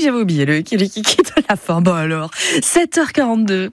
j'avais oublié le kiki de la fin. Bon alors, 7h42.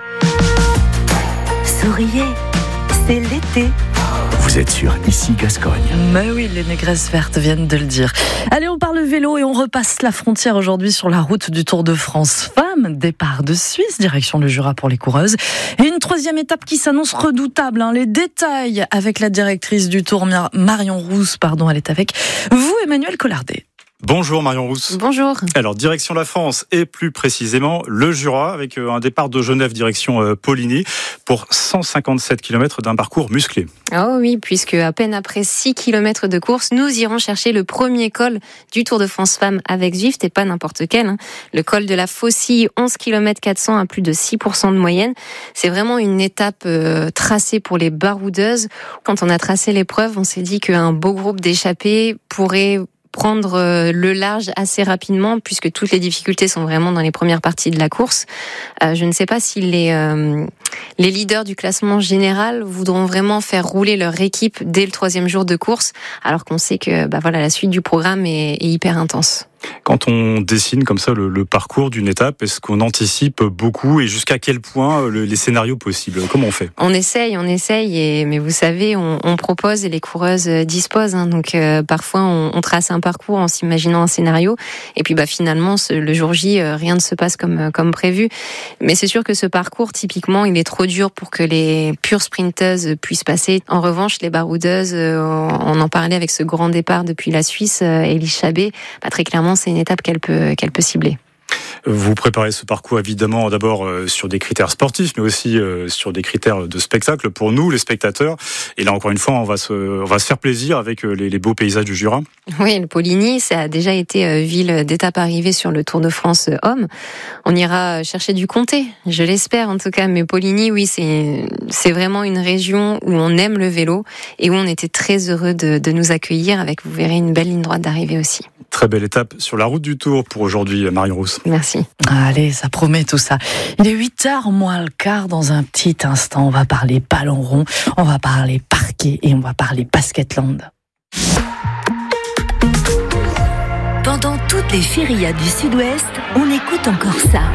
Souriez, c'est l'été. Vous êtes sur Ici Gascogne. Mais oui, les négresses vertes viennent de le dire. Allez, on parle vélo et on repasse la frontière aujourd'hui sur la route du Tour de France Femmes. Départ de Suisse, direction le Jura pour les coureuses. Et une troisième étape qui s'annonce redoutable. Les détails avec la directrice du Tour, Marion Rousse. Elle est avec vous, Emmanuel Collardet. Bonjour Marion Rousse. Bonjour. Alors direction la France et plus précisément le Jura avec un départ de Genève direction Poligny pour 157 km d'un parcours musclé. Oh oui, puisque à peine après 6 km de course, nous irons chercher le premier col du Tour de France Femmes avec Zwift et pas n'importe quel. Le col de la Faucille, 11 km 400 à plus de 6% de moyenne. C'est vraiment une étape tracée pour les baroudeuses. Quand on a tracé l'épreuve, on s'est dit qu'un beau groupe d'échappées pourrait prendre le large assez rapidement puisque toutes les difficultés sont vraiment dans les premières parties de la course. Je ne sais pas si les leaders du classement général voudront vraiment faire rouler leur équipe dès le 3e jour de course alors qu'on sait que la suite du programme est hyper intense. Quand on dessine comme ça le parcours d'une étape, est-ce qu'on anticipe beaucoup et jusqu'à quel point les scénarios possibles? Comment on fait? On essaye, mais vous savez, on propose et les coureuses disposent. Donc parfois on trace un parcours en s'imaginant un scénario et puis finalement le jour J, rien ne se passe comme prévu. Mais c'est sûr que ce parcours, typiquement, il est trop dur pour que les pures sprinteuses puissent passer. En revanche, les baroudeuses, on en parlait avec ce grand départ depuis la Suisse, Elie Chabet, très clairement, c'est une étape qu'elle peut cibler. Vous préparez ce parcours évidemment d'abord sur des critères sportifs, mais aussi sur des critères de spectacle pour nous, les spectateurs. Et là, encore une fois, on va se faire plaisir avec les beaux paysages du Jura. Oui, le Poligny, ça a déjà été ville d'étape arrivée sur le Tour de France Hommes. On ira chercher du comté, je l'espère en tout cas. Mais Poligny, oui, c'est vraiment une région où on aime le vélo et où on était très heureux de nous accueillir avec, vous verrez, une belle ligne droite d'arrivée aussi. Très belle étape sur la route du Tour pour aujourd'hui, Marion Rousse. Merci. Allez, ça promet tout ça. Il est 8h moins le quart. Dans un petit instant, on va parler ballon rond, on va parler parquet et on va parler basketland. Pendant toutes les férias du Sud-Ouest, on écoute encore ça.